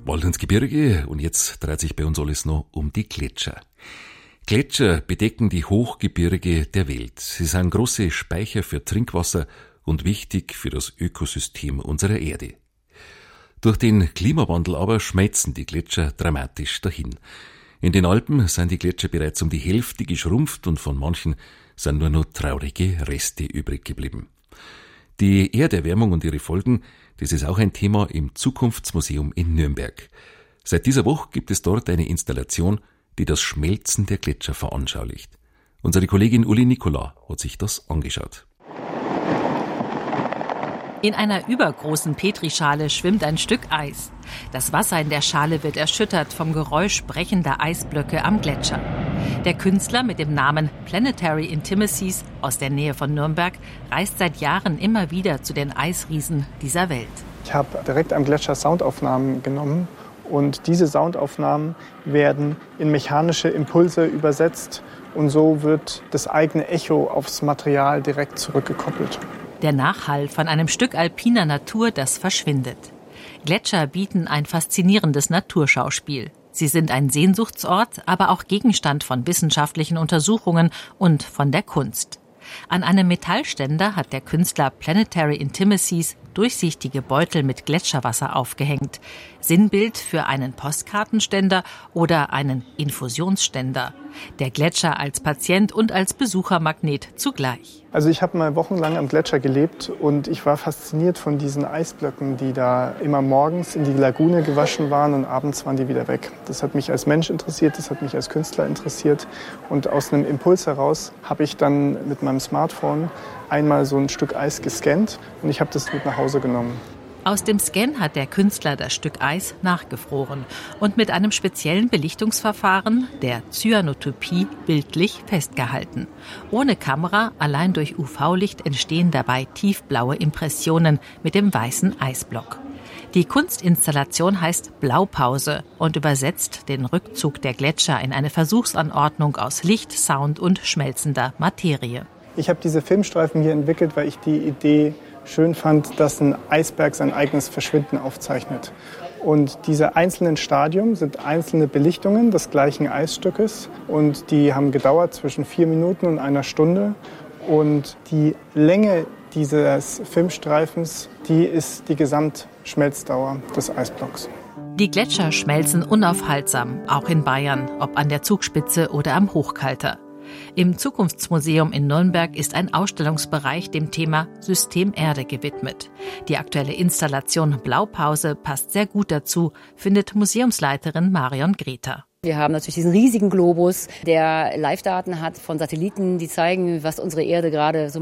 Wald und Gebirge und jetzt dreht sich bei uns alles noch um die Gletscher. Gletscher bedecken die Hochgebirge der Welt. Sie sind große Speicher für Trinkwasser und wichtig für das Ökosystem unserer Erde. Durch den Klimawandel aber schmelzen die Gletscher dramatisch dahin. In den Alpen sind die Gletscher bereits um die Hälfte geschrumpft und von manchen sind nur noch traurige Reste übrig geblieben. Die Erderwärmung und ihre Folgen, das ist auch ein Thema im Zukunftsmuseum in Nürnberg. Seit dieser Woche gibt es dort eine Installation, die das Schmelzen der Gletscher veranschaulicht. Unsere Kollegin Uli Nicola hat sich das angeschaut. In einer übergroßen Petrischale schwimmt ein Stück Eis. Das Wasser in der Schale wird erschüttert vom Geräusch brechender Eisblöcke am Gletscher. Der Künstler mit dem Namen Planetary Intimacies aus der Nähe von Nürnberg reist seit Jahren immer wieder zu den Eisriesen dieser Welt. Ich habe direkt am Gletscher Soundaufnahmen genommen und diese Soundaufnahmen werden in mechanische Impulse übersetzt und so wird das eigene Echo aufs Material direkt zurückgekoppelt. Der Nachhall von einem Stück alpiner Natur, das verschwindet. Gletscher bieten ein faszinierendes Naturschauspiel. Sie sind ein Sehnsuchtsort, aber auch Gegenstand von wissenschaftlichen Untersuchungen und von der Kunst. An einem Metallständer hat der Künstler Planetary Intimacies durchsichtige Beutel mit Gletscherwasser aufgehängt. Sinnbild für einen Postkartenständer oder einen Infusionsständer. Der Gletscher als Patient und als Besuchermagnet zugleich. Also ich habe mal wochenlang am Gletscher gelebt und ich war fasziniert von diesen Eisblöcken, die da immer morgens in die Lagune gewaschen waren und abends waren die wieder weg. Das hat mich als Mensch interessiert, das hat mich als Künstler interessiert und aus einem Impuls heraus habe ich dann mit meinem Smartphone einmal so ein Stück Eis gescannt und ich habe das mit nach Hause genommen. Aus dem Scan hat der Künstler das Stück Eis nachgefroren und mit einem speziellen Belichtungsverfahren, der Cyanotopie, bildlich festgehalten. Ohne Kamera, allein durch UV-Licht entstehen dabei tiefblaue Impressionen mit dem weißen Eisblock. Die Kunstinstallation heißt Blaupause und übersetzt den Rückzug der Gletscher in eine Versuchsanordnung aus Licht, Sound und schmelzender Materie. Ich habe diese Filmstreifen hier entwickelt, weil ich die Idee schön fand, dass ein Eisberg sein eigenes Verschwinden aufzeichnet. Und diese einzelnen Stadien sind einzelne Belichtungen des gleichen Eisstückes und die haben gedauert zwischen 4 Minuten und 1 Stunde. Und die Länge dieses Filmstreifens, die ist die Gesamtschmelzdauer des Eisblocks. Die Gletscher schmelzen unaufhaltsam, auch in Bayern, ob an der Zugspitze oder am Hochkalter. Im Zukunftsmuseum in Nürnberg ist ein Ausstellungsbereich dem Thema System Erde gewidmet. Die aktuelle Installation Blaupause passt sehr gut dazu, findet Museumsleiterin Marion Greta. Wir haben natürlich diesen riesigen Globus, der Live-Daten hat von Satelliten, die zeigen, was unsere Erde gerade so